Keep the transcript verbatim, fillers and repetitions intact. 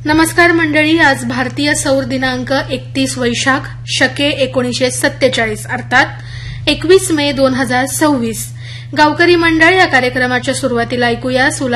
नमस्कार मंडळी. आज भारतीय सौर दिनांक एकतीस वैशाख शके एकोणीसशे सत्तेचाळीस अर्थात एकवीस मे दोन हजार सव्वीस. गावकरी मंडळ या कार्यक्रमाच्या सुरुवातीला ऐकूया